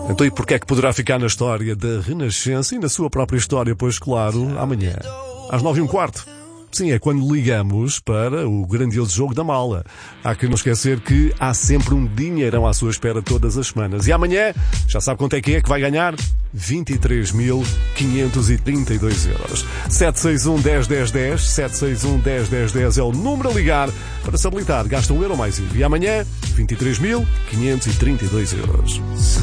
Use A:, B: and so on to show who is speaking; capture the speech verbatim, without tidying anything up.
A: Então e porquê é que poderá ficar na história da Renascença e na sua própria história, pois claro, amanhã, às nove e um quarto. Sim, é quando ligamos para o grandioso jogo da mala. Há que não esquecer que há sempre um dinheirão à sua espera todas as semanas. E amanhã, já sabe quanto é que é que vai ganhar? vinte e três mil quinhentos e trinta e dois euros. sete seis um, dez, dez, dez, sete seis um, dez, dez, dez é o número a ligar para se habilitar. Gasta um euro mais I V A. E amanhã, vinte e três mil quinhentos e trinta e dois euros.